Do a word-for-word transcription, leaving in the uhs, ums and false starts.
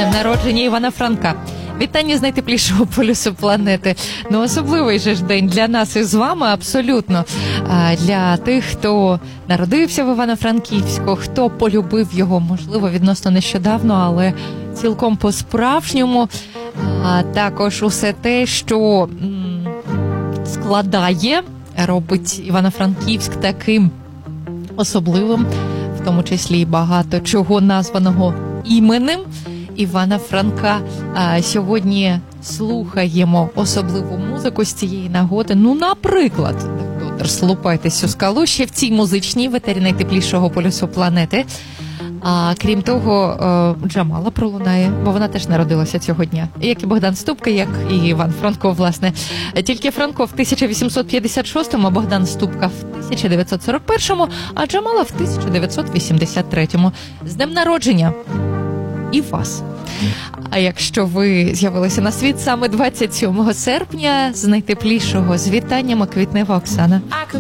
днем народження Івана Франка. Вітання з найтеплішого полюсу планети. Ну, особливий же ж день для нас і з вами, абсолютно. А для тих, хто народився в Івано-Франківську, хто полюбив його, можливо, відносно нещодавно, але цілком по-справжньому. А також усе те, що м- складає, робить Івано-Франківськ таким особливим, в тому числі і багато чого названого іменем Івана Франка. А сьогодні слухаємо особливу музику з цієї нагоди. Ну, наприклад, доктор, слупайтесь у скалу ще в цій музичній ветері найтеплішого полюсу планети. А крім того, Джамала пролунає, бо вона теж народилася цього дня. Як і Богдан Ступка, як і Іван Франко, власне. Тільки Франко в тисяча вісімсот п'ятдесят шостому, а Богдан Ступка в тисяча дев'ятсот сорок першому, а Джамала в тисяча дев'ятсот вісімдесят третьому. З днем народження! І вас. А якщо ви з'явилися на світ саме двадцять сьомого серпня, з найтеплішого, з вітаннями, Квітнева Оксана.